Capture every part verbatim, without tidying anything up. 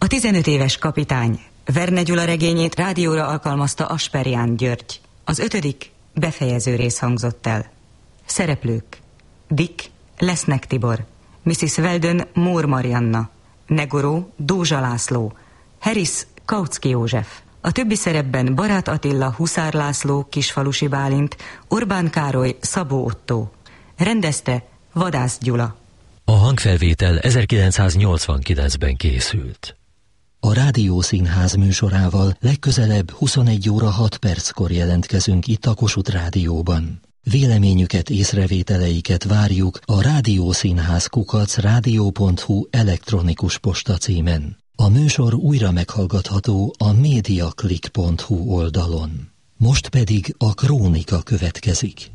A tizenöt éves kapitány Verne Gyula regényét rádióra alkalmazta Asperján György. Az ötödik befejező rész hangzott el. Szereplők: Dick Lesznek Tibor, missziz Weldon Mór Marianna, Negoró Dózsa László, Harris Kautsky József. A többi szerepben Barát Attila Huszár László Kisfalusi Bálint, Orbán Károly Szabó Ottó. Rendezte Vadász Gyula. A hangfelvétel ezerkilencszáznyolcvankilencben készült. A Rádiószínház műsorával legközelebb huszonegy óra hat perckor jelentkezünk itt a Kossuth Rádióban. Véleményüket, észrevételeiket várjuk a rádiószínház kukac rádió pont hu elektronikus posta címen. A műsor újra meghallgatható a mediaclick pont hu oldalon. Most pedig a krónika következik.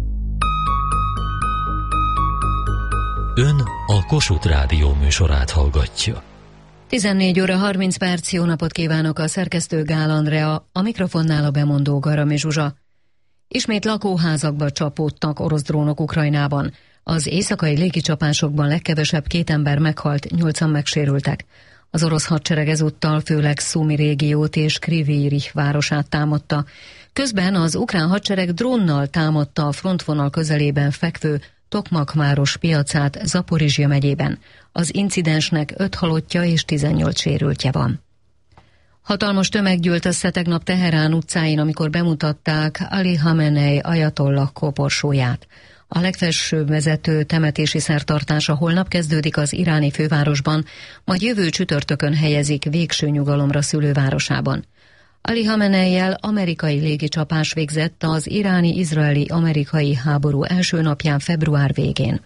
Ön a Kossuth Rádió műsorát hallgatja. tizennégy óra harminc perc, jó napot kívánok, a szerkesztő Gál Andrea, a mikrofonnál a bemondó Garami Zsuzsa. Ismét lakóházakba csapódtak orosz drónok Ukrajnában. Az éjszakai légicsapásokban legkevesebb két ember meghalt, nyolcan megsérültek. Az orosz hadsereg ezúttal főleg Szumi régiót és Kryvyi Rih városát támadta. Közben az ukrán hadsereg drónnal támadta a frontvonal közelében fekvő Tokmak város piacát Zaporizsja megyében. Az incidensnek öt halottja és tizennyolc sérültje van. Hatalmas tömeg gyűlt össze tegnap Teherán utcáin, amikor bemutatták Ali Hamenei ajatollah koporsóját. A legfelsőbb vezető temetési szertartása holnap kezdődik az iráni fővárosban, majd jövő csütörtökön helyezik végső nyugalomra szülővárosában. Ali Hamenejjel amerikai légicsapás végzett az iráni-izraeli-amerikai háború első napján február végén.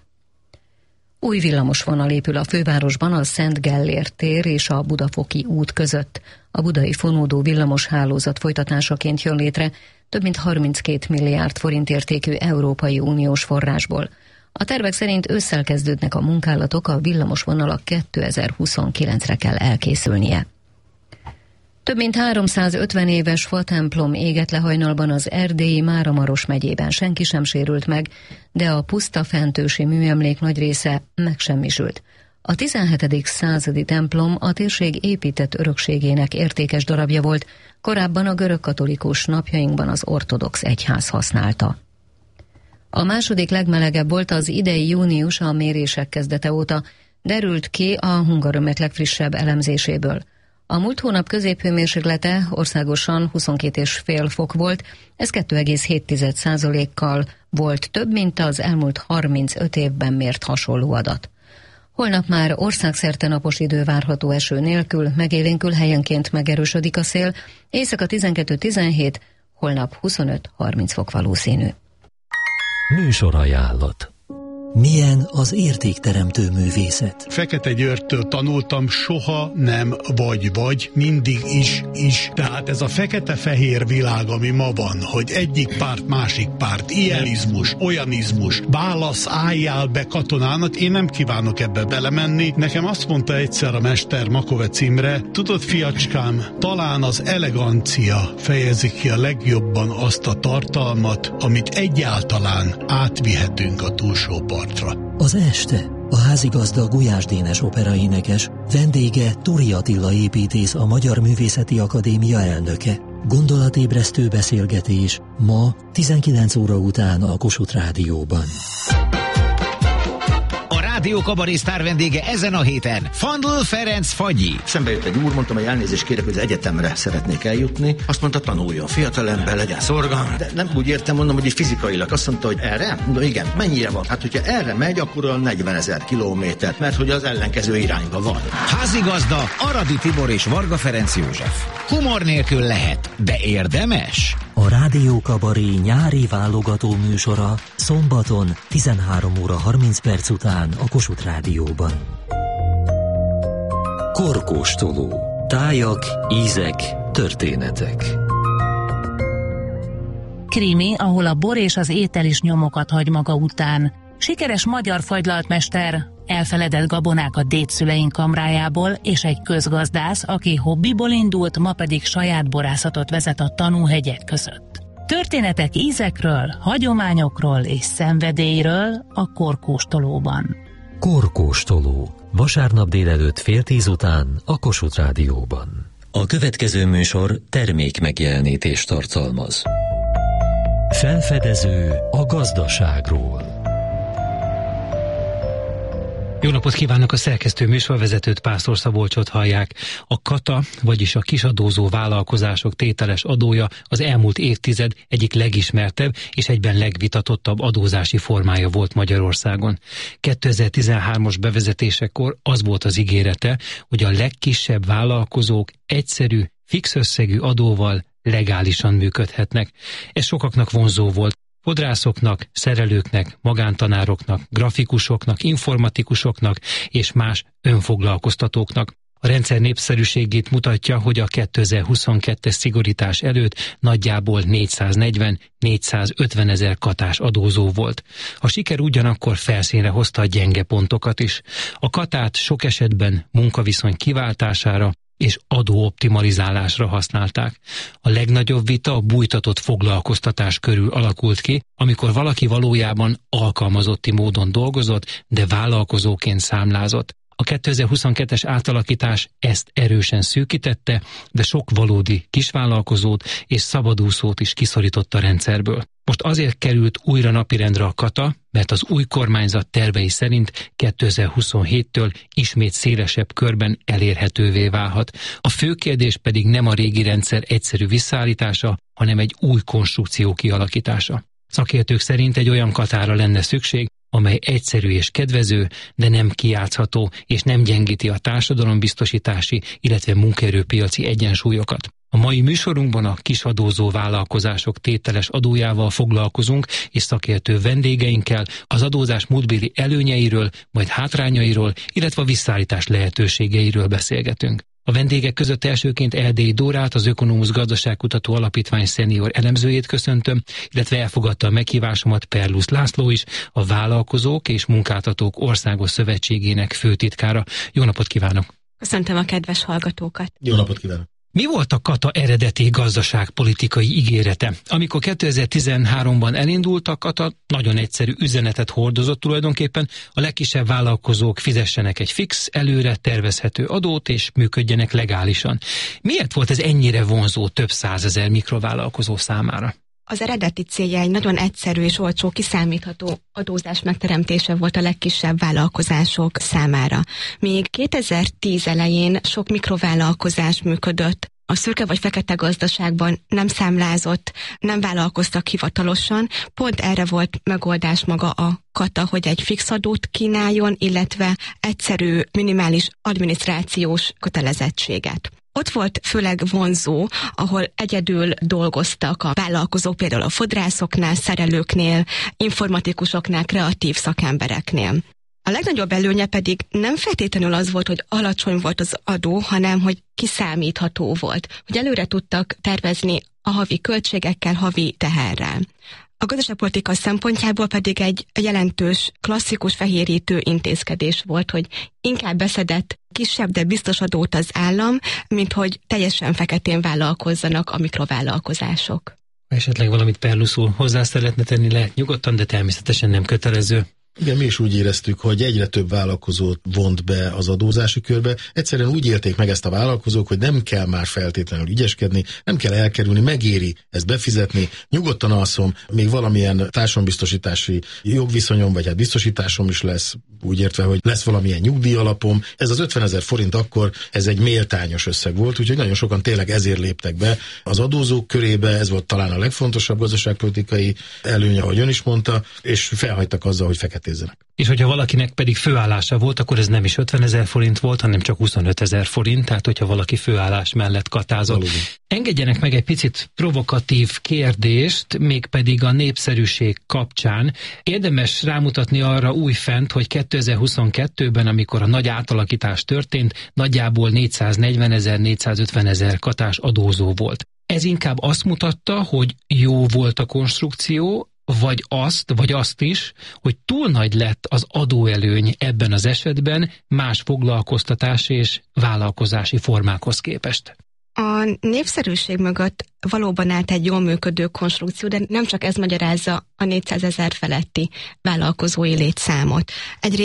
Új villamosvonal épül a fővárosban a Szent Gellért tér és a Budafoki út között. A budai fonódó villamos hálózat folytatásaként jön létre több mint harminckét milliárd forint értékű Európai Uniós forrásból. A tervek szerint ősszel kezdődnek a munkálatok, a villamosvonalak kétezer-huszonkilencre kell elkészülnie. Több mint háromszázötven éves fatemplom égett le hajnalban az erdélyi Máramaros megyében. Senki sem sérült meg, de a puszta fentősi műemlék nagy része megsemmisült. A tizenhetedik századi templom a térség épített örökségének értékes darabja volt, korábban a görögkatolikus, napjainkban az ortodox egyház használta. A második legmelegebb volt az idei június a mérések kezdete óta, derült ki a Hungaromet legfrissebb elemzéséből. A múlt hónap középhőmérséklete országosan huszonkét egész öt fok volt, ez kettő egész hét százalékkal volt több, mint az elmúlt harmincöt évben mért hasonló adat. Holnap már országszerte napos idő várható eső nélkül, megélénkül, helyenként megerősödik a szél, éjszaka tizenkettő tizenhét, holnap huszonöt harminc fok valószínű. Műsorajánlat. Milyen az értékteremtő művészet? Fekete Györgytől tanultam, soha nem vagy-vagy, mindig is-is. Tehát ez a fekete-fehér világ, ami ma van, hogy egyik párt, másik párt, ilyenizmus, olyanizmus, válasz, álljál be katonának, én nem kívánok ebbe belemenni. Nekem azt mondta egyszer a mester Makovec Imre, tudod, fiacskám, talán az elegancia fejezi ki a legjobban azt a tartalmat, amit egyáltalán átvihetünk a túlsó partra. Az este a házigazda Gulyás Dénes operaénekes, vendége Turi Attila építész, a Magyar Művészeti Akadémia elnöke. Gondolatébresztő beszélgetés ma tizenkilenc óra után a Kossuth Rádióban. Rádió kabaré sztár vendége ezen a héten Fandl Ferenc Fagyi. Szembe jött egy úr, mondtam, hogy elnézést kérek, hogy az egyetemre szeretnék eljutni. Azt mondta, tanuljon, fiatalember, legyen szorgalmas. De nem úgy értem, mondom, hogy fizikailag. Azt mondta, hogy erre? Mondom, igen, mennyire van? Hát, hogyha erre megy, akkor a negyvenezer kilométer, mert hogy az ellenkező irányba van. Házigazda Aradi Tibor és Varga Ferenc József. Humor nélkül lehet, de érdemes. A Rádió Kabaré nyári válogató műsora szombaton tizenhárom óra harminc perc után a Kossuth Rádióban. Korkóstoló. Tájak, ízek, történetek. Krimi, ahol a bor és az étel is nyomokat hagy maga után. Sikeres magyar fagylaltmester, elfeledett gabonák a dédszüleink kamrájából, és egy közgazdász, aki hobbiból indult, ma pedig saját borászatot vezet a tanúhegyek között. Történetek ízekről, hagyományokról és szenvedélyről a Korkóstolóban. Korkóstoló. Vasárnap délelőtt fél tíz után a Kossuth Rádióban. A következő műsor termék megjelenítést tartalmaz. Felfedező a gazdaságról. Jó napot kívánok, a szerkesztő műsorvezetőt, Pásztor Szabolcsot hallják. A kata, vagyis a kisadózó vállalkozások tételes adója az elmúlt évtized egyik legismertebb és egyben legvitatottabb adózási formája volt Magyarországon. kétezer-tizenhármas bevezetésekor az volt az ígérete, hogy a legkisebb vállalkozók egyszerű, fix összegű adóval legálisan működhetnek. Ez sokaknak vonzó volt. Fodrászoknak, szerelőknek, magántanároknak, grafikusoknak, informatikusoknak és más önfoglalkoztatóknak. A rendszer népszerűségét mutatja, hogy a kétezer-huszonkettes szigorítás előtt nagyjából négyszáznegyven-négyszázötven ezer katás adózó volt. A siker ugyanakkor felszínre hozta a gyenge pontokat is. A katát sok esetben munkaviszony kiváltására és adóoptimalizálásra használták. A legnagyobb vita a bújtatott foglalkoztatás körül alakult ki, amikor valaki valójában alkalmazotti módon dolgozott, de vállalkozóként számlázott. A kétezer-huszonkettes átalakítás ezt erősen szűkítette, de sok valódi kisvállalkozót és szabadúszót is kiszorított a rendszerből. Most azért került újra napirendre a kata, mert az új kormányzat tervei szerint kétezer-huszonhéttől ismét szélesebb körben elérhetővé válhat. A fő kérdés pedig nem a régi rendszer egyszerű visszaállítása, hanem egy új konstrukció kialakítása. Szakértők szerint egy olyan katára lenne szükség, amely egyszerű és kedvező, de nem kijátszható és nem gyengíti a társadalombiztosítási, illetve munkaerőpiaci egyensúlyokat. A mai műsorunkban a kisadózó vállalkozások tételes adójával foglalkozunk, és szakértő vendégeinkkel az adózás múltbéli előnyeiről, majd hátrányairól, illetve a visszaállítás lehetőségeiről beszélgetünk. A vendégek között elsőként Erdélyi Dórát, az Ökonomusz Gazdaságkutató Alapítvány szenior elemzőjét köszöntöm, illetve elfogadta a meghívásomat Perlusz László is, a Vállalkozók és Munkáltatók Országos Szövetségének főtitkára. Jó napot kívánok! Köszöntöm a kedves hallgatókat! Jó napot kívánok! Mi volt a kata eredeti gazdaságpolitikai ígérete? Amikor kétezer-tizenháromban elindult a kata, nagyon egyszerű üzenetet hordozott tulajdonképpen, a legkisebb vállalkozók fizessenek egy fix, előre tervezhető adót és működjenek legálisan. Miért volt ez ennyire vonzó több százezer mikrovállalkozó számára? Az eredeti célja egy nagyon egyszerű és olcsó, kiszámítható adózás megteremtése volt a legkisebb vállalkozások számára. Míg kétezer-tíz elején sok mikrovállalkozás működött, a szürke vagy fekete gazdaságban nem számlázott, nem vállalkoztak hivatalosan, pont erre volt megoldás maga a kata, hogy egy fix adót kínáljon, illetve egyszerű, minimális adminisztrációs kötelezettséget. Ott volt főleg vonzó, ahol egyedül dolgoztak a vállalkozók, például a fodrászoknál, szerelőknél, informatikusoknál, kreatív szakembereknél. A legnagyobb előnye pedig nem feltétlenül az volt, hogy alacsony volt az adó, hanem hogy kiszámítható volt, hogy előre tudtak tervezni a havi költségekkel, havi teherrel. A gazdaságpolitika szempontjából pedig egy jelentős, klasszikus fehérítő intézkedés volt, hogy inkább beszedett kisebb, de biztos adót az állam, mint hogy teljesen feketén vállalkozzanak a mikrovállalkozások. Esetleg valamit Perlusz úr hozzá szeretne tenni, lehet nyugodtan, de természetesen nem kötelező. Igen, mi is úgy éreztük, hogy egyre több vállalkozót vont be az adózási körbe. Egyszerűen úgy élték meg ezt a vállalkozók, hogy nem kell már feltétlenül ügyeskedni, nem kell elkerülni, megéri ezt befizetni. Nyugodtan alszom, még valamilyen társadalombiztosítási jogviszonyom, vagy hát biztosításom is lesz, úgy értve, hogy lesz valamilyen nyugdíjalapom. Ez az ötvenezer forint akkor, ez egy méltányos összeg volt, úgyhogy nagyon sokan tényleg ezért léptek be az adózók körébe, ez volt talán a legfontosabb gazdaságpolitikai előnye, ahogy ön is mondta, és felhagytak azzal, hogy feketézzenek. És hogyha valakinek pedig főállása volt, akkor ez nem is ötvenezer forint volt, hanem csak huszonötezer forint, tehát hogyha valaki főállás mellett katázott. Valóban. Engedjenek meg egy picit provokatív kérdést, mégpedig a népszerűség kapcsán. Érdemes rámutatni arra újfent, hogy kétezer-huszonkettőben, amikor a nagy átalakítás történt, nagyjából négyszáznegyvenezer-négyszázötvenezer katás adózó volt. Ez inkább azt mutatta, hogy jó volt a konstrukció, vagy azt, vagy azt is, hogy túl nagy lett az adóelőny ebben az esetben más foglalkoztatási és vállalkozási formákhoz képest. A népszerűség mögött valóban állt egy jól működő konstrukció, de nem csak ez magyarázza a négyszázezer feletti vállalkozói létszámot. Egyrészt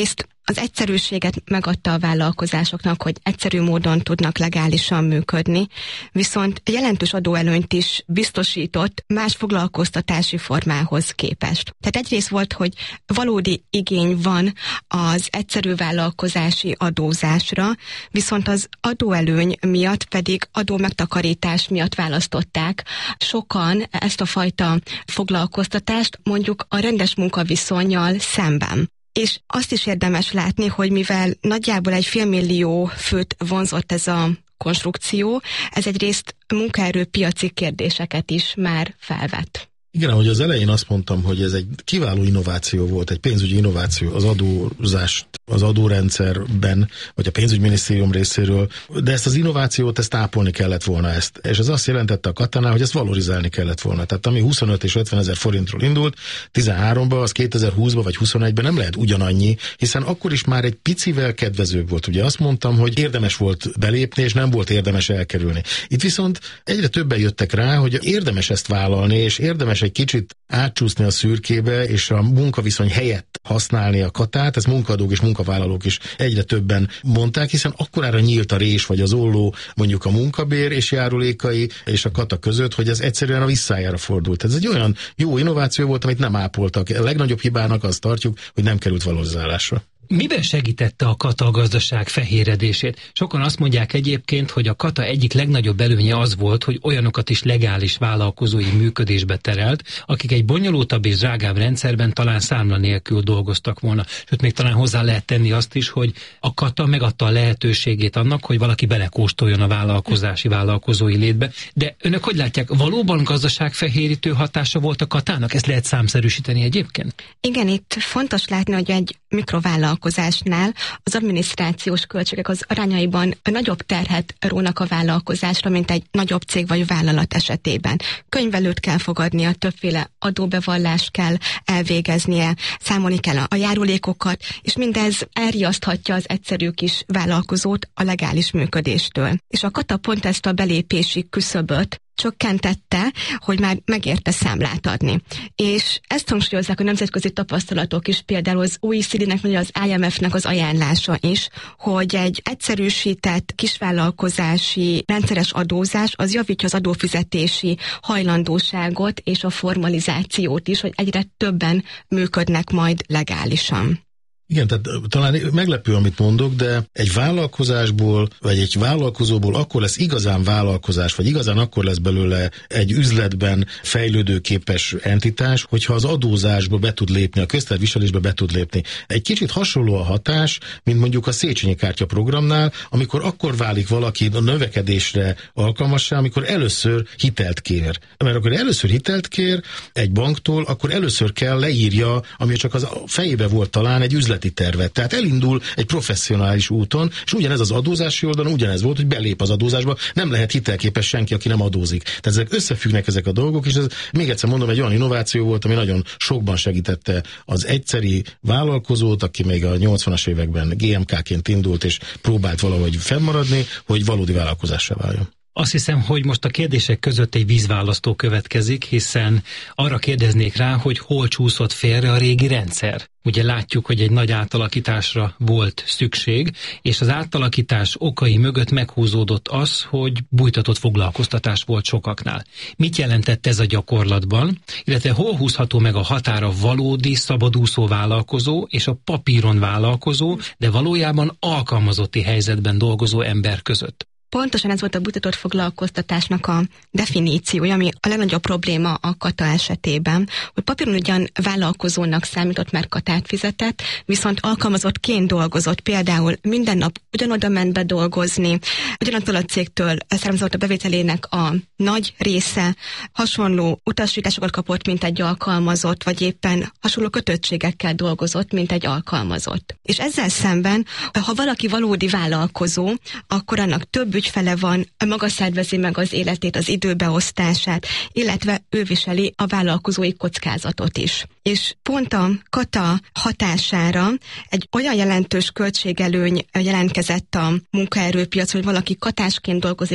Az egyszerűséget megadta a vállalkozásoknak, hogy egyszerű módon tudnak legálisan működni, viszont jelentős adóelőnyt is biztosított más foglalkoztatási formához képest. Tehát egyrészt volt, hogy valódi igény van az egyszerű vállalkozási adózásra, viszont az adóelőny miatt pedig adómegtakarítás miatt választották sokan ezt a fajta foglalkoztatást mondjuk a rendes munkaviszonnyal szemben. És azt is érdemes látni, hogy mivel nagyjából egy félmillió főt vonzott ez a konstrukció, ez egyrészt munkaerőpiaci kérdéseket is már felvett. Igen, ahogy az elején azt mondtam, hogy ez egy kiváló innováció volt, egy pénzügyi innováció az adózást, az adórendszerben, vagy a pénzügyminisztérium részéről, de ezt az innovációt, ezt ápolni kellett volna ezt. És ez azt jelentette a Katánál, hogy ezt valorizálni kellett volna. Tehát ami huszonöt és ötven ezer forintról indult, tizenháromban, az kétezer-húszban vagy huszonegyben nem lehet ugyanannyi, hiszen akkor is már egy picivel kedvezőbb volt. Ugye azt mondtam, hogy érdemes volt belépni, és nem volt érdemes elkerülni. Itt viszont egyre többen jöttek rá, hogy érdemes ezt vállalni, és érdemes egy kicsit átcsúszni a szürkébe, és a munkaviszony helyett használni a katát, ezt munkadók és munkavállalók is egyre többen mondták, hiszen akkorára nyílt a rés vagy az olló mondjuk a munkabér és járulékai és a kata között, hogy ez egyszerűen a visszájára fordult. Ez egy olyan jó innováció volt, amit nem ápoltak. A legnagyobb hibának azt tartjuk, hogy nem került valorizálásra. Miben segítette a kata a gazdaság fehéredését? Sokan azt mondják egyébként, hogy a kata egyik legnagyobb előnye az volt, hogy olyanokat is legális vállalkozói működésbe terelt, akik egy bonyolultabb és drágább rendszerben talán számla nélkül dolgoztak volna. Sőt, még talán hozzá lehet tenni azt is, hogy a kata megadta a lehetőségét annak, hogy valaki belekóstoljon a vállalkozási vállalkozói létbe. De önök hogy látják, valóban gazdaságfehérítő hatása volt a katának? Ezt lehet számszerűsíteni egyébként? Igen, itt fontos látni, hogy egy mikrovállalkozásnál az adminisztrációs költségek az arányaiban nagyobb terhet rónak a vállalkozásra, mint egy nagyobb cég vagy vállalat esetében. Könyvelőt kell fogadnia, többféle adóbevallást kell elvégeznie, számolni kell a járulékokat, és mindez elriaszthatja az egyszerű kis vállalkozót a legális működéstől. És a kata pont ezt a belépési küszöböt csökkentette, hogy már megérte számlát adni. És ezt hangsúlyozzák a nemzetközi tapasztalatok is, például az o e cé dé-nek vagy az i em ef-nek az ajánlása is, hogy egy egyszerűsített kisvállalkozási rendszeres adózás az javítja az adófizetési hajlandóságot és a formalizációt is, hogy egyre többen működnek majd legálisan. Igen, tehát talán meglepő, amit mondok, de egy vállalkozásból, vagy egy vállalkozóból akkor lesz igazán vállalkozás, vagy igazán akkor lesz belőle egy üzletben fejlődőképes entitás, hogyha az adózásba be tud lépni, a közterviselésbe be tud lépni. Egy kicsit hasonló a hatás, mint mondjuk a Széchenyi kártya programnál, amikor akkor válik valaki a növekedésre alkalmassá, amikor először hitelt kér. Mert akkor először hitelt kér egy banktól, akkor először kell leírja, ami csak az fejébe volt talán egy üzlet tervet. Tehát elindul egy professzionális úton, és ugyanez az adózási oldalon ugyanez volt, hogy belép az adózásba, nem lehet hitelképes senki, aki nem adózik. Tehát ezek összefüggnek ezek a dolgok, és ez még egyszer mondom, egy olyan innováció volt, ami nagyon sokban segítette az egyszeri vállalkozót, aki még a nyolcvanas években gé em ká-ként indult, és próbált valahogy fennmaradni, hogy valódi vállalkozássá váljon. Azt hiszem, hogy most a kérdések között egy vízválasztó következik, hiszen arra kérdeznék rá, hogy hol csúszott félre a régi rendszer. Ugye látjuk, hogy egy nagy átalakításra volt szükség, és az átalakítás okai mögött meghúzódott az, hogy bújtatott foglalkoztatás volt sokaknál. Mit jelentett ez a gyakorlatban, illetve hol húzható meg a határa valódi szabadúszó vállalkozó és a papíron vállalkozó, de valójában alkalmazotti helyzetben dolgozó ember között? Pontosan ez volt a bújtatott foglalkoztatásnak a definíciója, ami a legnagyobb probléma a kata esetében, hogy papíron ugyan vállalkozónak számított, mert katát fizetett, viszont alkalmazottként dolgozott, például minden nap ugyanoda ment be dolgozni, ugyanattól a cégtől származott a bevételének a nagy része, hasonló utasításokat kapott, mint egy alkalmazott, vagy éppen hasonló kötöttségekkel dolgozott, mint egy alkalmazott. És ezzel szemben, ha valaki valódi vállalkozó, akkor annak több ügyfele van, maga szervezi meg az életét, az időbeosztását, illetve ő viseli a vállalkozói kockázatot is. És pont a kata hatására egy olyan jelentős költségelőny jelentkezett a munkaerőpiac, hogy valaki katásként dolgozik, vagy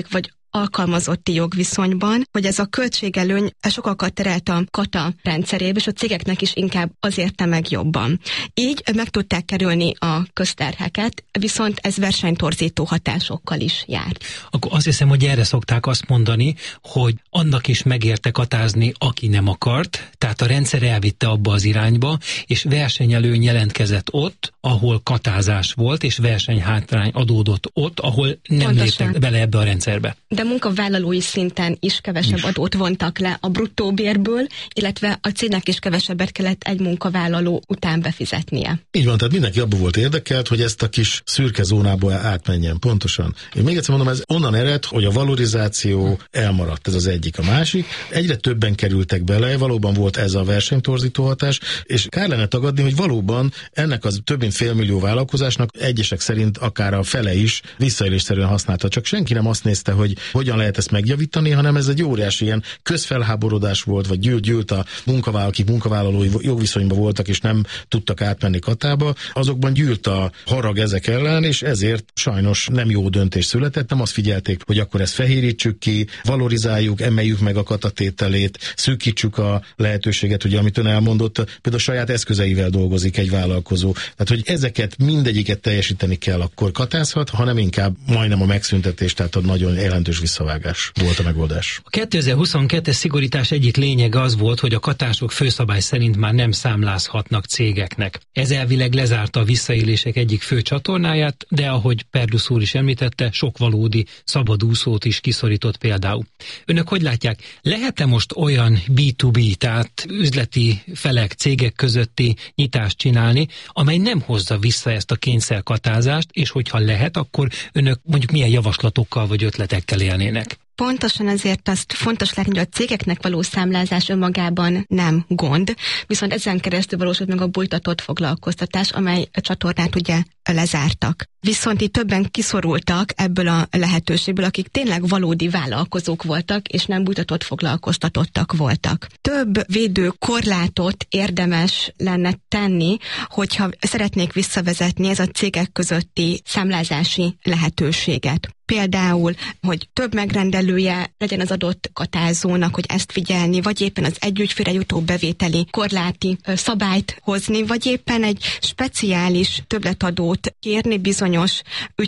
alkalmazotti jogviszonyban, hogy ez a költségelőny sokakat terelt a kata rendszerébe, és a cégeknek is inkább az érte meg jobban. Így meg tudták kerülni a közterheket, viszont ez versenytorzító hatásokkal is járt. Akkor azt hiszem, hogy erre szokták azt mondani, hogy annak is megérte katázni, aki nem akart, tehát a rendszer elvitte abba az irányba, és versenyelőny jelentkezett ott, ahol katázás volt, és versenyhátrány adódott ott, ahol nem Pontosan. léptek bele ebbe a rendszerbe. De munkavállalói szinten is kevesebb is. adót vontak le a bruttó bérből, illetve a cégnek is kevesebbet kellett egy munkavállaló után befizetnie. Így van, tehát mindenki abban volt érdekelt, hogy ezt a kis szürke zónából átmenjen. Pontosan. Én még egyszer mondom, ez onnan ered, hogy a valorizáció elmaradt, ez az egyik. A másik, egyre többen kerültek bele, valóban volt ez a versenytorzító hatás, és kár lenne tagadni, hogy valóban ennek az több mint félmillió vállalkozásnak egyesek szerint akár a fele is visszaélésszerűen használta. Csak senki nem azt nézte, hogy hogyan lehet ezt megjavítani, hanem ez egy óriási ilyen közfelháborodás volt, vagy gyűlt, gyűlt a munkavállalók, akik munkavállalói jogviszonyban voltak, és nem tudtak átmenni katába, azokban gyűlt a harag ezek ellen, és ezért sajnos nem jó döntés született, nem azt figyelték, hogy akkor ezt fehérítsük ki, valorizáljuk, emeljük meg a katatételét, szűkítsük a lehetőséget, ugye, amit ön elmondott, például a saját eszközeivel dolgozik egy vállalkozó. Tehát, hogy ezeket mindegyiket teljesíteni kell, akkor katázhat, hanem inkább majdnem a megszüntetés, tehát a nagyon jelentős visszavágás volt a megoldás. A kétezer-huszonkettes szigorítás egyik lényege az volt, hogy a katások főszabály szerint már nem számlázhatnak cégeknek. Ez elvileg lezárta a visszaélések egyik fő csatornáját, de ahogy Perdusz úr is említette, sok valódi szabadúszót is kiszorított például. Önök hogy látják, lehet-e most olyan bé kettő bé, tehát üzleti felek, cégek közötti nyitást csinálni, amely nem hozza vissza ezt a kényszerkatázást, és hogyha lehet, akkor önök mondjuk milyen javaslatokkal vagy ötletekkel élnének? Pontosan ezért azt fontos látni, hogy a cégeknek való számlázás önmagában nem gond, viszont ezen keresztül valósult meg a bújtatott foglalkoztatás, amely a csatornát ugye lezártak. Viszont itt többen kiszorultak ebből a lehetőségből, akik tényleg valódi vállalkozók voltak, és nem bújtatott foglalkoztatottak voltak. Több védő korlátot érdemes lenne tenni, hogyha szeretnék visszavezetni ez a cégek közötti számlázási lehetőséget. Például, hogy több megrendelője legyen az adott katázónak, hogy ezt figyelni, vagy éppen az egy ügyfélre jutó bevételi korláti szabályt hozni, vagy éppen egy speciális többletadót kérni bizonyos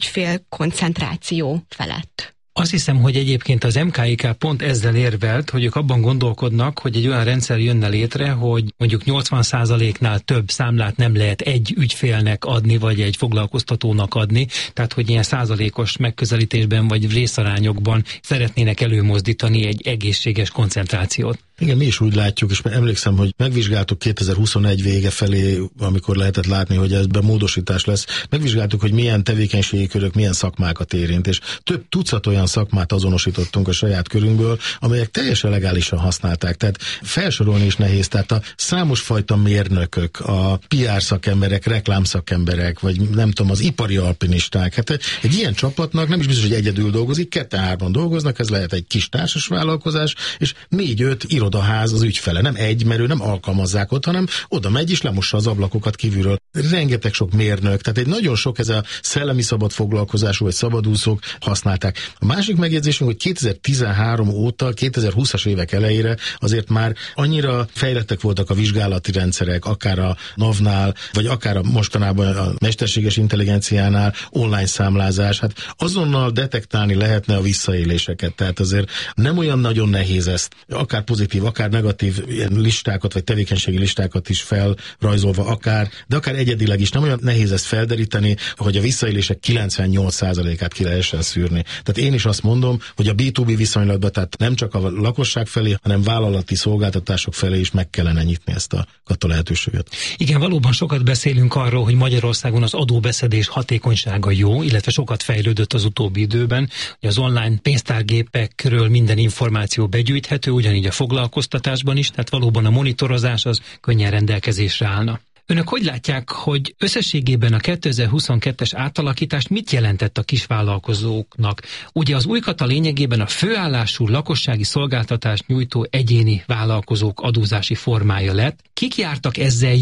ügyfélkoncentráció felett. Azt hiszem, hogy egyébként az em ká i ká pont ezzel érvelt, hogy ők abban gondolkodnak, hogy egy olyan rendszer jönne létre, hogy mondjuk nyolcvan százaléknál több számlát nem lehet egy ügyfélnek adni, vagy egy foglalkoztatónak adni, tehát hogy ilyen százalékos megközelítésben vagy részarányokban szeretnének előmozdítani egy egészséges koncentrációt. Igen, mi is úgy látjuk, és emlékszem, hogy megvizsgáltuk kétezer-huszonegy vége felé, amikor lehetett látni, hogy ebben módosítás lesz, megvizsgáltuk, hogy milyen tevékenységi körök, milyen szakmákat érint, és több tucat olyan szakmát azonosítottunk a saját körünkből, amelyek teljesen legálisan használták, tehát felsorolni is nehéz, tehát a számos fajta mérnökök, a pé er szakemberek, reklámszakemberek, vagy nem tudom, az ipari alpinisták, hát egy ilyen csapatnak nem is biztos, hogy egyedül dolgozik, ketten-hárman dolgoznak, ez lehet egy kis társas vállalkozás, és négy-öt irodaház az ügyfele, nem egy, mert ő nem alkalmazzák ott, hanem oda megy és lemossa az ablakokat kívülről. Rengeteg sok mérnök, tehát egy nagyon sok ez a szellemi szabad foglalkozású vagy szabadúszók használták. A másik megjegyzésünk, hogy kétezer-tizenhárom óta, kétezer-húszas évek elejére azért már annyira fejlettek voltak a vizsgálati rendszerek, akár a NAV-nál, vagy akár a mostanában a mesterséges intelligenciánál, online számlázás, hát azonnal detektálni lehetne a visszaéléseket. Tehát azért nem olyan nagyon nehéz ezt, akár pozitív, akár negatív ilyen listákat, vagy tevékenységi listákat is felrajzolva, akár, de akár egyedileg is nem olyan nehéz ezt felderíteni, hogy a visszaélések kilencvennyolc százalékát ki lehessen szűrni. Tehát én is azt mondom, hogy a bé kettő bé viszonylatban, tehát nem csak a lakosság felé, hanem vállalati szolgáltatások felé is meg kellene nyitni ezt a kata lehetőséget. Igen, valóban sokat beszélünk arról, hogy Magyarországon az adóbeszedés hatékonysága jó, illetve sokat fejlődött az utóbbi időben, hogy az online pénztárgépekről minden információ begyűjthető, ugyanígy a foglalkoztatásban is, tehát valóban a monitorozás az könnyen rendelkezésre állna. Önök hogy látják, hogy összességében a kétezer-huszonkettes átalakítás mit jelentett a kisvállalkozóknak? Ugye az új kata lényegében a főállású lakossági szolgáltatást nyújtó egyéni vállalkozók adózási formája lett. Kik jártak ezzel jól?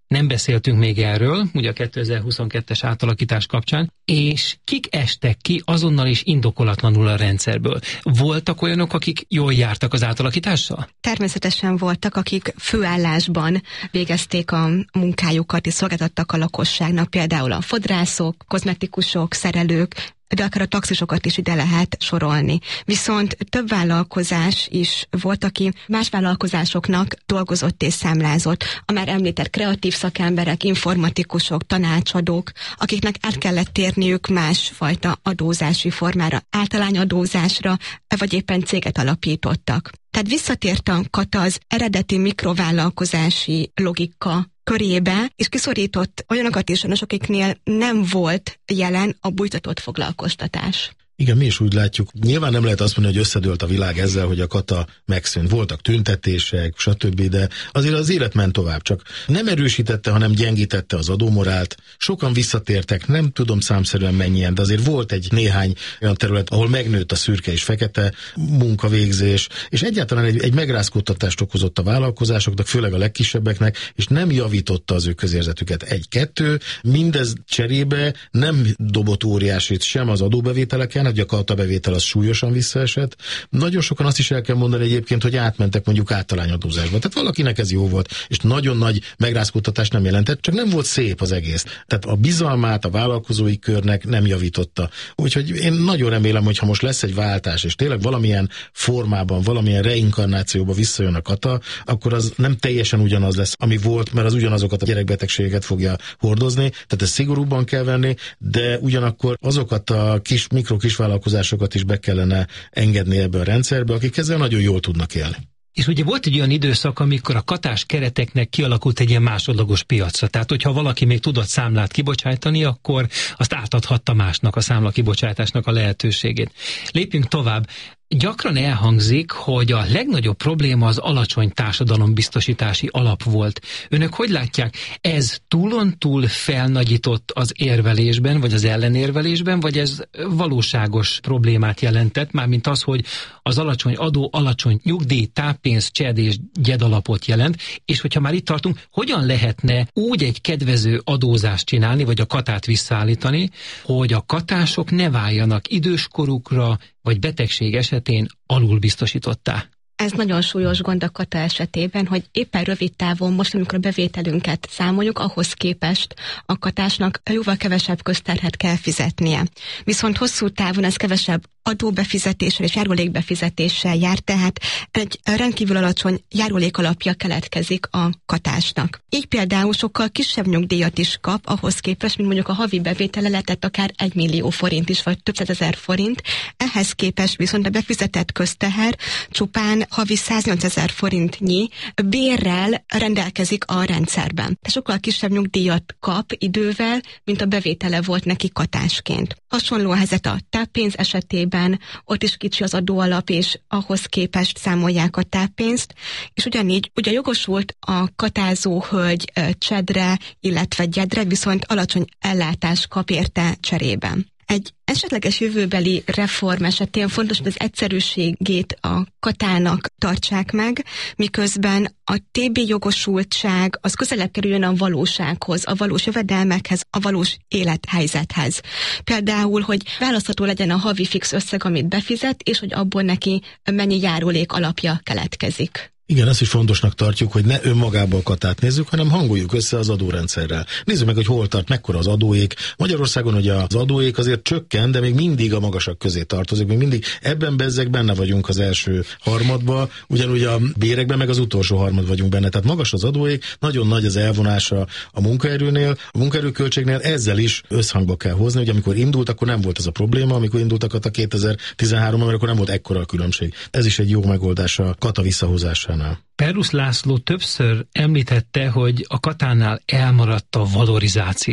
nem beszéltünk még erről, ugye a kétezer-huszonkettes átalakítás kapcsán, és kik estek ki azonnal és indokolatlanul a rendszerből? Voltak olyanok, akik jól jártak az átalakítással? Természetesen voltak, akik főállásban végezték a munkájukat és szolgáltattak a lakosságnak, például a fodrászok, kozmetikusok, szerelők, de akár a taxisokat is ide lehet sorolni. Viszont több vállalkozás is volt, aki más vállalkozásoknak dolgozott és számlázott. A már említett kreatív szakemberek, informatikusok, tanácsadók, akiknek át kellett térniük másfajta adózási formára, általányadózásra, vagy éppen céget alapítottak. Tehát visszatért a kata az eredeti mikrovállalkozási logika körébe, és kiszorított olyanokat is, akiknél nem volt jelen a bújtatott foglalkoztatás. Igen, mi is úgy látjuk. Nyilván nem lehet azt mondani, hogy összedőlt a világ ezzel, hogy a kata megszűnt. Voltak tüntetések, stb., de azért az élet ment tovább. Csak nem erősítette, hanem gyengítette az adómorált. Sokan visszatértek, nem tudom számszerűen mennyien, de azért volt egy néhány olyan terület, ahol megnőtt a szürke és fekete munkavégzés, és egyáltalán egy, egy megrázkódtatást okozott a vállalkozásoknak, főleg a legkisebbeknek, és nem javította az ő közérzetüket. Egy-kettő, mindez cserébe nem dobott óriásit sem az adóbevételeken, hogy a kata bevétel az súlyosan visszaesett. Nagyon sokan azt is el kell mondani egyébként, hogy átmentek mondjuk általányadózásba. Tehát valakinek ez jó volt, és nagyon nagy megrázkódtatást nem jelentett, csak nem volt szép az egész. Tehát a bizalmát a vállalkozói körnek nem javította. Úgyhogy én nagyon remélem, hogy ha most lesz egy váltás, és tényleg valamilyen formában, valamilyen reinkarnációba visszajön a kata, akkor az nem teljesen ugyanaz lesz, ami volt, mert az ugyanazokat a gyerekbetegségeket fogja hordozni. Tehát ezt szigorúbban kell venni, de ugyanakkor azokat a kis mikro kis vállalkozásokat is be kellene engedni ebbe a rendszerbe, akik ezzel nagyon jól tudnak élni. És ugye volt egy olyan időszak, amikor a katás kereteknek kialakult egy ilyen másodlagos piacra. Tehát, hogyha valaki még tudott számlát kibocsájtani, akkor azt átadhatta másnak a számla kibocsátásnak a lehetőségét. Lépjünk tovább. Gyakran elhangzik, hogy a legnagyobb probléma az alacsony társadalombiztosítási alap volt. Önök hogy látják, ez túlontúl felnagyított az érvelésben, vagy az ellenérvelésben, vagy ez valóságos problémát jelentett, mármint az, hogy az alacsony adó, alacsony nyugdíj, táppénz, csed és gyedalapot jelent, és hogyha már itt tartunk, hogyan lehetne úgy egy kedvező adózást csinálni, vagy a katát visszaállítani, hogy a katások ne váljanak időskorukra, vagy betegség esetén alulbiztosítottá? Ez nagyon súlyos gond a kata esetében, hogy éppen rövid távon, most amikor a bevételünket számoljuk, ahhoz képest a katásnak jóval kevesebb közterhet kell fizetnie. Viszont hosszú távon ez kevesebb adóbefizetéssel és járulékbefizetéssel jár, tehát egy rendkívül alacsony járulékalapja keletkezik a katásnak. Így például sokkal kisebb nyugdíjat is kap, ahhoz képest, mint mondjuk a havi bevétele lehetett akár egy millió forint is, vagy több százezer forint. Ehhez képest viszont a befizetett közteher csupán havi száznyolcezer forintnyi bérrel rendelkezik a rendszerben. De sokkal kisebb nyugdíjat kap idővel, mint a bevétele volt neki katásként. Hasonló a helyzet a táppénz esetében, ott is kicsi az adóalap, és ahhoz képest számolják a táppénzt, és ugyanígy ugye jogosult a katázó hölgy csedre, illetve gyedre, viszont alacsony ellátást kap érte cserében. Egy esetleges jövőbeli reform esetén fontos, hogy az egyszerűségét a katának tartsák meg, miközben a té bé jogosultság az közelebb kerüljön a valósághoz, a valós jövedelmekhez, a valós élethelyzethez. Például, hogy választható legyen a havi fix összeg, amit befizet, és hogy abból neki mennyi járulék alapja keletkezik. Igen, azt is fontosnak tartjuk, hogy ne önmagából a katát nézzük, hanem hangoljuk össze az adórendszerrel. Nézzük meg, hogy hol tart, mekkora az adóék. Magyarországon ugye az adóék azért csökken, de még mindig a magasak közé tartozik, még mindig ebben bezzeg benne vagyunk az első harmadba, ugyanúgy a bérekben meg az utolsó harmad vagyunk benne. Tehát magas az adóék, nagyon nagy az elvonása a munkaerőnél, a munkaerőköltségnél, ezzel is összhangba kell hozni, hogy amikor indult, akkor nem volt ez a probléma, amikor indultak a kétezer-tizenháromban, akkor nem volt ekkora a különbség. Ez is egy jó megoldás a kata visszahozása. Perus László többször említette, hogy a katánál elmaradt a valorizáció.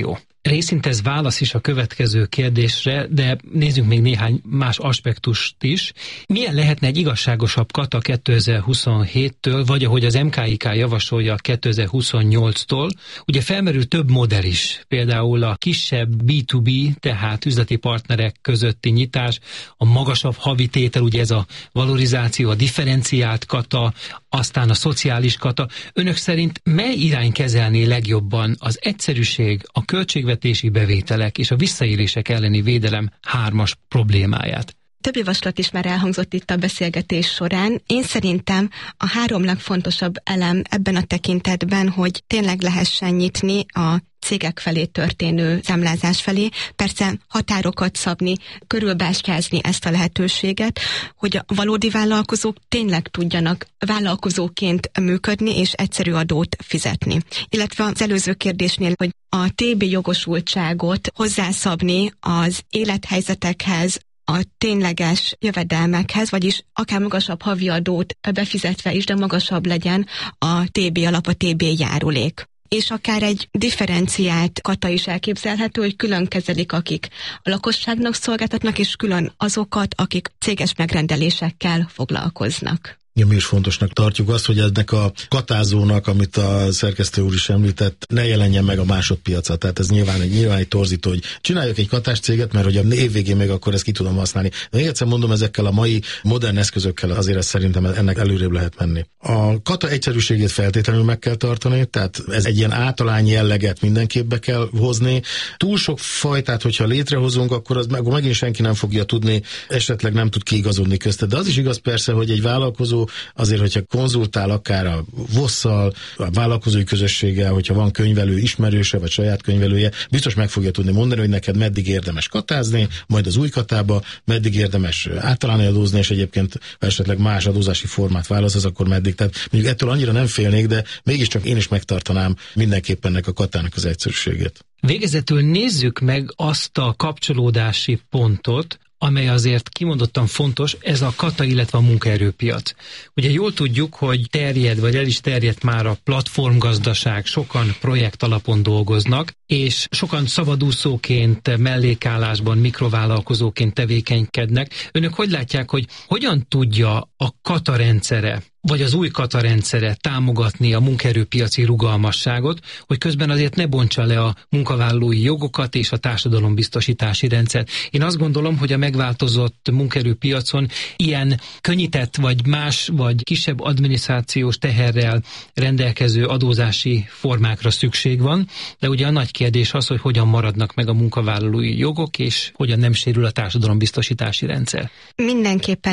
Részint ez válasz is a következő kérdésre, de nézzünk még néhány más aspektust is. Milyen lehetne egy igazságosabb kata kétezer-huszonhéttől, vagy ahogy az em ká i ká javasolja kétezer-huszonnyolctól? Ugye felmerül több modell is, például a kisebb bé kettő bé, tehát üzleti partnerek közötti nyitás, a magasabb havi tétel, ugye ez a valorizáció, a differenciált kata, aztán a szociális kata. Önök szerint mely irány kezelné legjobban az egyszerűség, a költségvetési bevételek és a visszaélések elleni védelem hármas problémáját? Több javaslat is már elhangzott itt a beszélgetés során. Én szerintem a három legfontosabb elem ebben a tekintetben, hogy tényleg lehessen nyitni a cégek felé történő számlázás felé, persze határokat szabni, körülbástyázni ezt a lehetőséget, hogy a valódi vállalkozók tényleg tudjanak vállalkozóként működni és egyszerű adót fizetni. Illetve az előző kérdésnél, hogy a té bé jogosultságot hozzászabni az élethelyzetekhez, a tényleges jövedelmekhez, vagyis akár magasabb havi adót befizetve is, de magasabb legyen a té bé alap, a té bé járulék. És akár egy differenciált kata is elképzelhető, hogy külön kezelik, akik a lakosságnak szolgáltatnak, és külön azokat, akik céges megrendelésekkel foglalkoznak. Ja, mi is fontosnak tartjuk azt, hogy ennek a katázónak, amit a szerkesztő úr is említett, ne jelenjen meg a másodpiaca. Tehát ez nyilván egy, nyilván egy torzító, hogy csináljak egy katás céget, mert hogy a év végén még akkor ezt ki tudom használni. De még egyszer mondom, ezekkel a mai modern eszközökkel azért ezt szerintem ennek előrébb lehet menni. A kata egyszerűségét feltétlenül meg kell tartani, tehát ez egy ilyen általány jelleget mindenképp be kell hozni. Túl sok fajtát, hogyha létrehozunk, akkor az meg, megint senki nem fogja tudni, esetleg nem tud kiigazodni köztet. De az is igaz persze, hogy egy vállalkozó azért, hogyha konzultál akár a vosszal, a vállalkozói közösséggel, hogyha van könyvelő ismerőse, vagy saját könyvelője, biztos meg fogja tudni mondani, hogy neked meddig érdemes katázni, majd az új katába, meddig érdemes általán adózni, és egyébként ha esetleg más adózási formát választasz, akkor meddig. Tehát mondjuk ettől annyira nem félnék, de mégiscsak én is megtartanám mindenképpen ennek a katának az egyszerűségét. Végezetül nézzük meg azt a kapcsolódási pontot, amely azért kimondottan fontos, ez a kata, illetve a munkaerőpiac. Ugye jól tudjuk, hogy terjed, vagy el is terjedt már a platformgazdaság, sokan projekt alapon dolgoznak, és sokan szabadúszóként, mellékállásban, mikrovállalkozóként tevékenykednek. Önök hogy látják, hogy hogyan tudja a kata rendszere, vagy az új kata rendszere támogatni a munkaerőpiaci rugalmasságot, hogy közben azért ne bontsa le a munkavállalói jogokat és a társadalombiztosítási rendszert. Én azt gondolom, hogy a megváltozott munkaerőpiacon ilyen könnyített, vagy más, vagy kisebb adminisztrációs teherrel rendelkező adózási formákra szükség van, de ugye a nagy kérdés az, hogy hogyan maradnak meg a munkavállalói jogok, és hogyan nem sérül a társadalombiztosítási rendszer. Mindenképpen